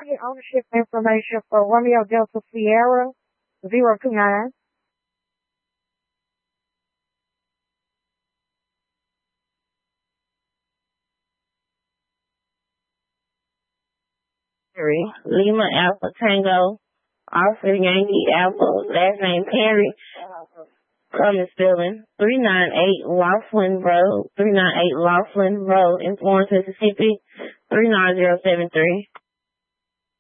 get ownership information for Romeo Delta Sierra 029. Lima Alpha Tango, Alpha Yankee Alpha, last name Perry, Cummins spelling, 398 Laughlin Road in Florence, Mississippi, 39073.